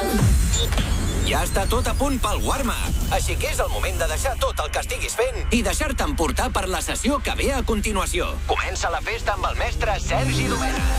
Ja està tot a punt pel warm-up, així que és el moment de deixar tot el que estiguis fent i deixar-te emportar per la sessió que ve a continuació. Comença la festa amb el mestre Sergi Domènech.